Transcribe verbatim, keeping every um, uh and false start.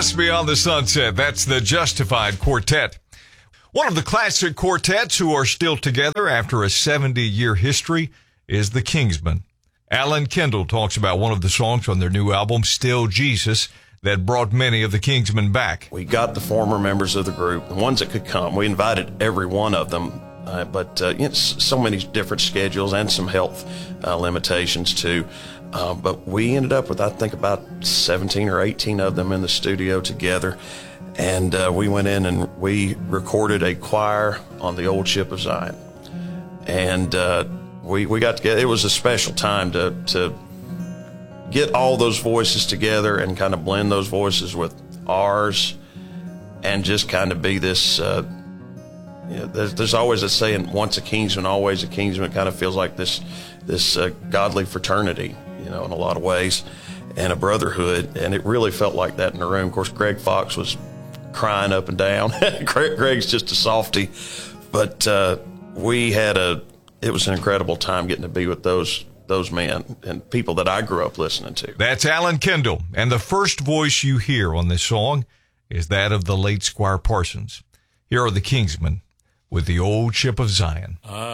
Just Beyond the Sunset. That's the Justified Quartet. One of the classic quartets who are still together after a seventy-year history is the Kingsmen. Alan Kendall talks about one of the songs on their new album, Still Jesus, that brought many of the Kingsmen back. We got the former members of the group, the ones that could come. We invited every one of them, uh, but uh, you know, so many different schedules and some health uh, limitations too. Uh, but we ended up with, I think, about seventeen or eighteen of them in the studio together. And uh, we went in and we recorded a choir on the old Ship of Zion. And uh, we, we got together. It was a special time to, to get all those voices together and kind of blend those voices with ours and just kind of be this, uh, you know, there's, there's always a saying, once a Kingsman, always a Kingsman. It kind of feels like this, this uh, godly fraternity, you know, in a lot of ways, and a brotherhood. And it really felt like that in the room. Of course, Greg Fox was crying up and down. Greg, Greg's just a softie, but uh, we had a, it was an incredible time getting to be with those those men and people that I grew up listening to. That's Alan Kendall, and the first voice you hear on this song is that of the late Squire Parsons. Here are the Kingsmen with the old Ship of Zion. Uh